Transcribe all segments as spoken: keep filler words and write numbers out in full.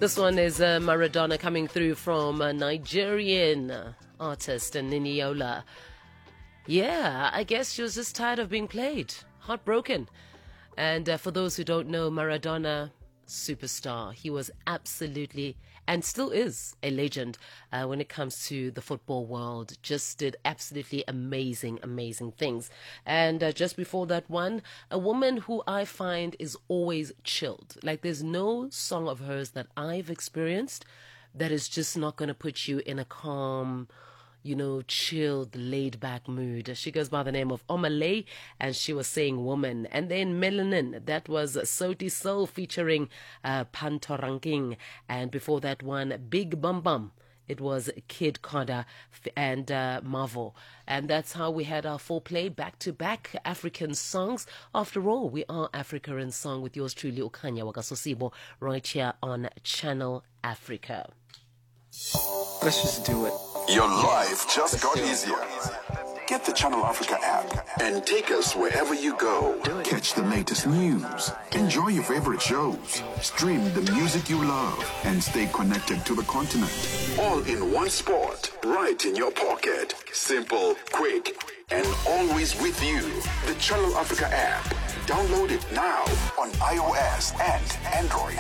This one is uh, Maradona coming through from a Nigerian artist, Niniola. Yeah, I guess she was just tired of being played, heartbroken. And uh, for those who don't know, Maradona, superstar. He was absolutely, and still is, a legend uh, when it comes to the football world. Just did absolutely amazing, amazing things. And uh, just before that one, a woman who I find is always chilled. Like, there's no song of hers that I've experienced that is just not going to put you in a calm, you know, chilled, laid-back mood. She goes by the name of Omale, and she was saying Woman. And then Melanin, that was Soti Soul featuring uh, Pantoranking. And before that one, Big Bum Bum. It was Kid Koda and uh, Marvel. And that's how we had our foreplay, back-to-back African songs. After all, we are Africa in Song with yours truly, Ukanya Wagasosibo, right here on Channel Africa. Let's just do it. Your life just got easier. Get the Channel Africa app and take us wherever you go. Catch the latest news, enjoy your favorite shows, stream the music you love, and stay connected to the continent. All in one spot, right in your pocket. Simple, quick, and always with you. The Channel Africa app. Download it now on iOS and Android.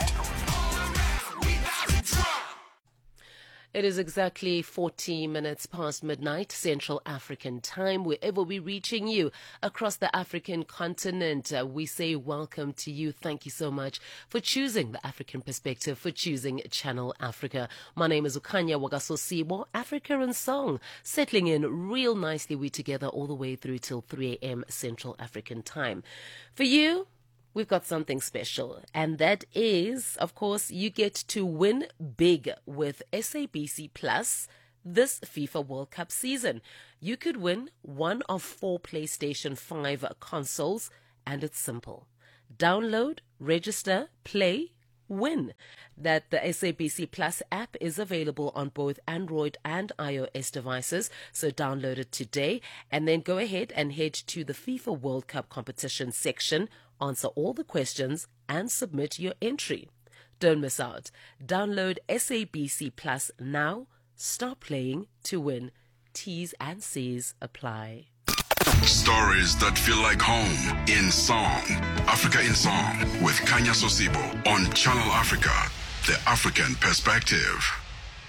It is exactly forty minutes past midnight, Central African time. Wherever we're reaching you across the African continent, uh, we say welcome to you. Thank you so much for choosing the African perspective, for choosing Channel Africa. My name is Ukanya Wagasosibo, Africa in Song, settling in real nicely. We together all the way through till three a.m. Central African time. For you, we've got something special, and that is, of course, you get to win big with S A B C Plus this FIFA World Cup season. You could win one of four PlayStation five consoles, and it's simple. Download, register, play, win. That the S A B C Plus app is available on both Android and iOS devices, so download it today, and then go ahead and head to the FIFA World Cup competition section, answer all the questions, and submit your entry. Don't miss out. Download S A B C Plus now. Start playing to win. T's and C's apply. Stories that feel like home in song. Africa in Song with Kanya Sosibo on Channel Africa, the African perspective.